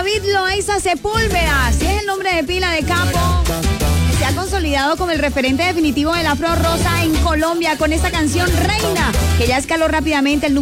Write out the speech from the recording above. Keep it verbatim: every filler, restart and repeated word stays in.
David Loaiza Sepúlveda, si es el nombre de pila de capo, se ha consolidado como el referente definitivo del afro rosa en Colombia con esta canción Reina, que ya escaló rápidamente el